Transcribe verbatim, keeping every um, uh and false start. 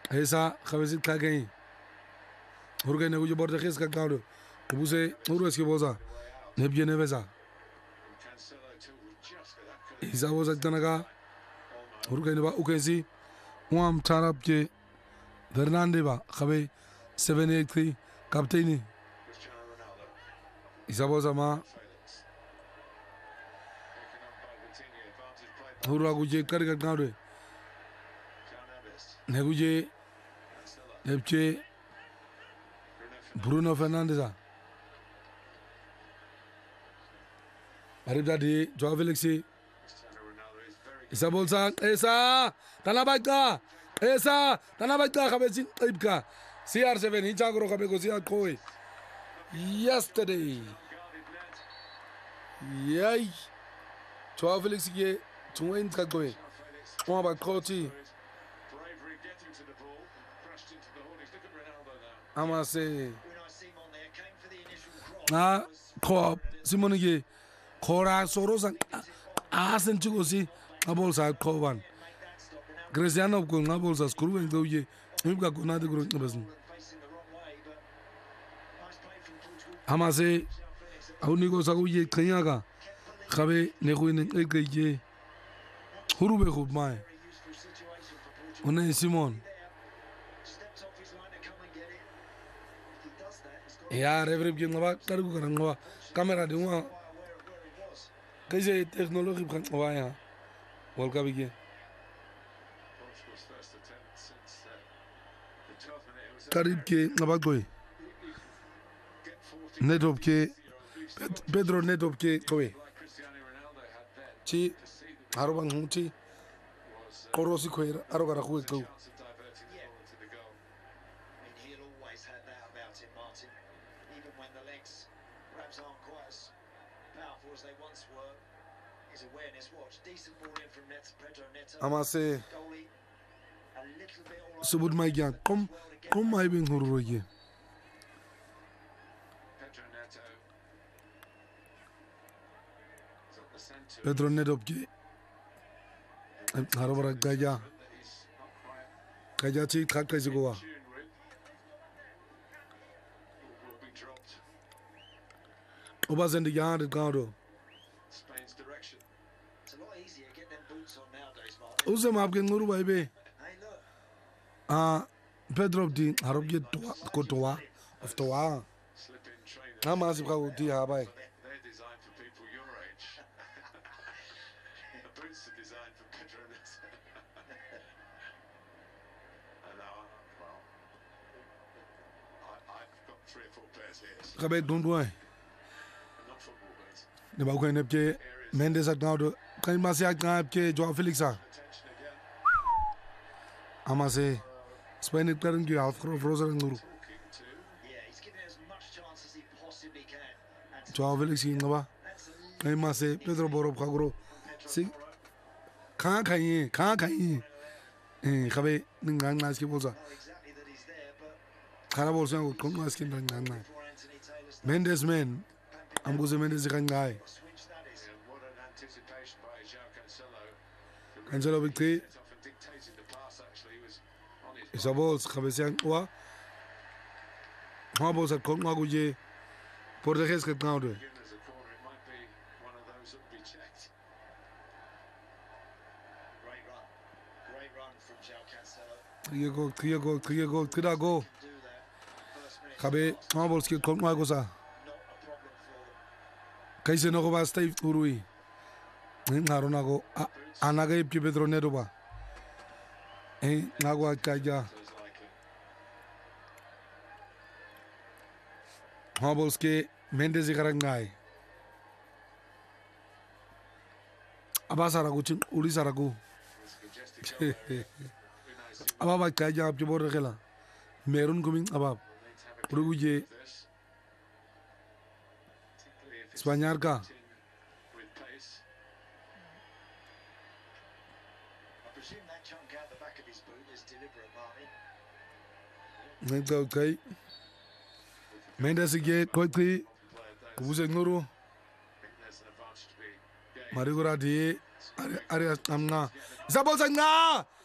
esa khabesi kagay urgay ne gujo borda khis ka kawdo buse urwes ki boza nebje nebeza isa boza tanaga urgay ne ba ukesi wam tarapje Fernande ba khabe seven eight three kapteini isa boza ma urwa guje kar ka kawdo ne guje nebje Bruno Fernandes Arif di Joao Felix Isa bolsa Esa Tanabaika Esa Tanabaika khabesi qibka C R seven hichagro khabe ko C R koi yesterday yay Joao Felix ye twenty ka koi on ba koti Amase na ko Simonige Kora Sorosan asen chugosi abol sa kovan Cristiano ko ngabol sa skuru en doye imka ko na de gro nabasn Amase awnigo sa uye khanyaga khabe ne ko ne ekeye hurube khub mai Unai Simon Ya revrib ki ngaba kargu karang ngaba kamera de wa kaise technology khan ngaba ya World Cup ki karib ke ngaba koy netop ke Pedro netop ke koy chi harobang hunti korosi koy arogara khu ko Amase Subud mai gyan kom kom mai bin hurroye Pedro Neto ki harobara gaya gaya chi khak kai gowa Obazen de yard gado Uze map ke nguru bai be ah Pedro di harob ye ko towa of towa na ma si ka di ha bai Kabe dundoi ne ba ko ne ke Mendes at gado kan ma si at ke Joao Felix Amase Spain turn ki half crop frozen nguru Joao Felix ngaba kai ma se Pedro Borob khagro si kha khai kha khai eh khabe ngang nas ki bolsa khara bolsa ko kon nas ki ngang ngang Mendes men am goze Mendes kan ngai Cancelo victory Isabos khabesian wa ha bolsa kon ma guje Português que gaude Three goal, three goal, three goal, three goal. Khabe ha bolsa ke kon ma gosa Kaise no go ba stay urui ngarona go anaga ipki Pedro Neto ba eh ngagwa kaja Habolske Mendes karangai abasara go chin uri sara go ababa kaja apje bor khela merun coming abab uruje Spaniard ka Nega okay Mendes ge koi kubuze nguru Marigora di are amna Zabol sanga